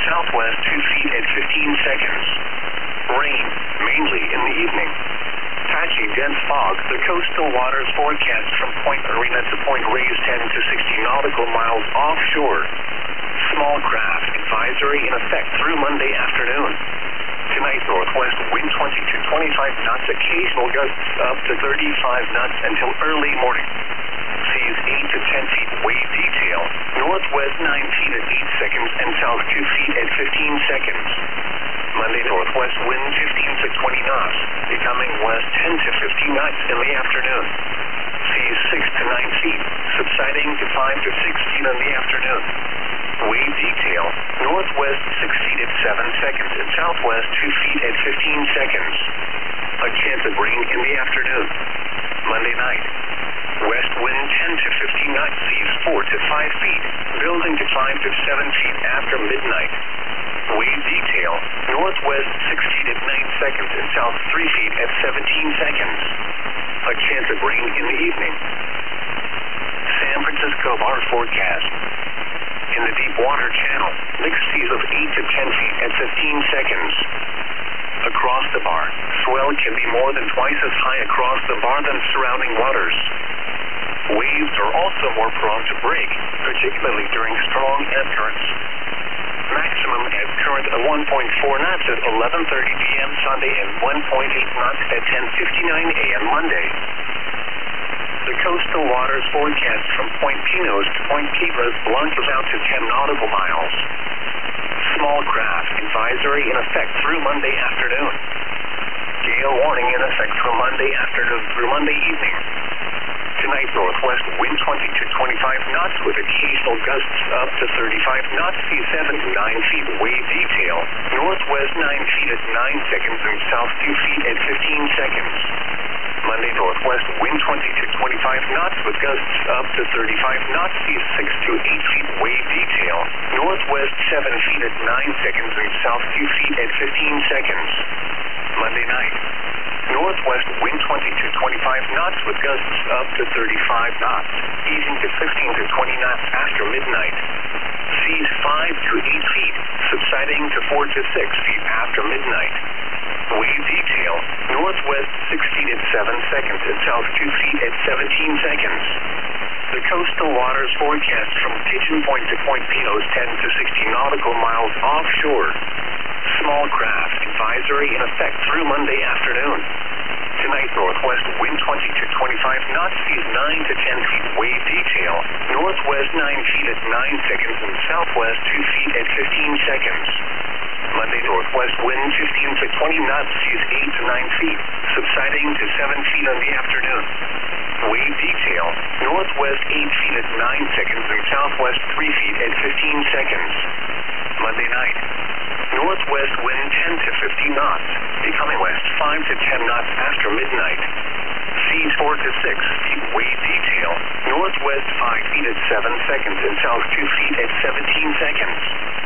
southwest 2 feet at 15 seconds. Rain, mainly in the evening. Patchy dense fog. The coastal waters forecast from Point Arena to Point Reyes 10 to 60 nautical miles offshore. Small craft advisory in effect through Monday afternoon. Tonight, northwest wind 20 to 25 knots, occasional gusts up to 35 knots until early morning. Seas 8 to 10 feet wave detail. Northwest 9 feet at 8 seconds and south 2 feet at 15 seconds. Monday, northwest wind 15 to 20 knots, becoming west 10 to 15 knots in the afternoon. Seas 6 to 9 feet, subsiding to 5 to 6 feet in the afternoon. Wave detail, northwest 6 feet at 7 seconds and southwest 2 feet at 15 seconds. A chance of rain in the afternoon. Monday night, west wind 10 to 15 knots, seas 4 to 5 feet, building to 5 to 7 feet after midnight. Wave detail, northwest 6 feet at 9 seconds and south 3 feet at 17 seconds. A chance of rain in the evening. San Francisco bar forecast. In the deep water channel, mixed seas of 8 to 10 feet at 15 seconds. Across the bar, swell can be more than twice as high across the bar than surrounding waters. Waves are also more prone to break, particularly during strong ebb currents. Maximum ebb current of 1.4 knots at 11:30 p.m. Sunday and 1.8 knots at 10:59 a.m. Monday. The coastal waters forecast from Point Pinos to Point Cabras Blancas out to 10 nautical miles. Small craft advisory in effect through Monday afternoon. Gale warning in effect from Monday afternoon through Monday evening. Tonight, northwest wind 20 to 25 knots with occasional gusts up to 35 knots, seas 7 to 9 feet wave detail. Northwest 9 feet at 9 seconds and south 2 feet at 15 seconds. Monday, northwest wind 20 to 25 knots with gusts up to 35 knots, seas 6 to 8 feet wave detail. Northwest 7 feet at 9 seconds and south 2 feet at 15 seconds. Monday night, northwest wind 20 to 25 knots with gusts up to 35 knots, easing to 15 to 20 knots after midnight. Seas 5 to 8 feet, subsiding to 4 to 6 feet after midnight. Wave detail, northwest 6 feet at 7 seconds and south 2 feet at 17 seconds. The coastal waters forecast from Pigeon Point to Point Pinos 10 to 60 nautical miles offshore. Small craft advisory in effect through Monday afternoon. Tonight, northwest wind 20 to 25 knots, seas 9 to 10 feet wave detail. Northwest 9 feet at 9 seconds and southwest 2 feet at 15 seconds. Monday, northwest wind 15 to 20 knots, seas 8 to 9 feet, subsiding to 7 feet in the afternoon. Wave detail, northwest 8 feet at 9 seconds and southwest 3 feet at 15 seconds. Monday night, northwest wind 10 to 15 knots, becoming west 5 to 10 knots after midnight. Seas 4 to 6 feet wave detail, northwest 5 feet at 7 seconds and south 2 feet at 17 seconds.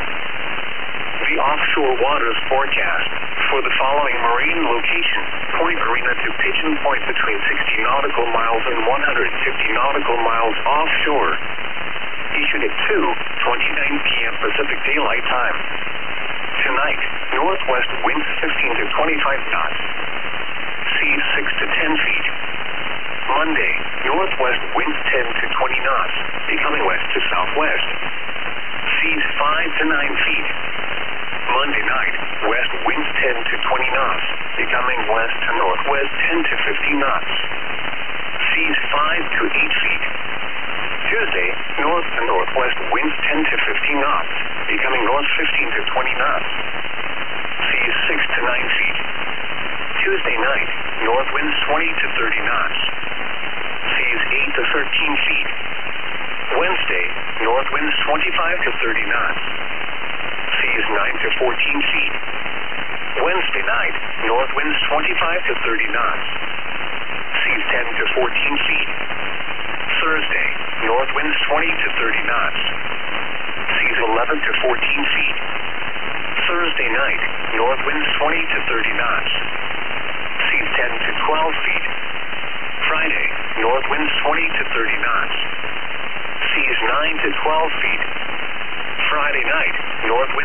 The offshore waters forecast for the following marine location: Point Arena to Pigeon Point between 60 nautical miles and 150 nautical miles offshore. Issued at 2:29 p.m. Pacific Daylight Time. Tonight, northwest winds 15 to 25 knots. Seas 6 to 10 feet. Monday, northwest winds 10 to 20 knots, becoming west to southwest. Seas 5 to 9 feet. Monday night, west winds 10 to 20 knots, becoming west to northwest 10 to 15 knots. Seas 5 to 8 feet. Tuesday, north to northwest winds 10 to 15 knots, becoming north 15 to 20 knots. Seas 6 to 9 feet. Tuesday night, north winds 20 to 30 knots. Seas 8 to 13 feet. Wednesday, north winds 25 to 30 knots. Seas 9 to 14 feet. Wednesday night, north winds 25 to 30 knots. Seas 10 to 14 feet. Thursday, north winds 20 to 30 knots. Seas 11 to 14 feet. Thursday night, north winds 20 to 30 knots. Seas 10 to 12 feet. Friday, north winds 20 to 30 knots. Seas 9 to 12 feet. Friday night, north winds